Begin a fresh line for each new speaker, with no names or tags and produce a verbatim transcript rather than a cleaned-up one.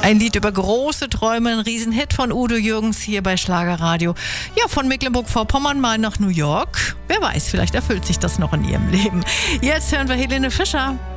Ein Lied über große Träume, ein Riesenhit von Udo Jürgens hier bei Schlagerradio. Ja, von Mecklenburg-Vorpommern mal nach New York. Wer weiß, vielleicht erfüllt sich das noch in ihrem Leben. Jetzt hören wir Helene Fischer.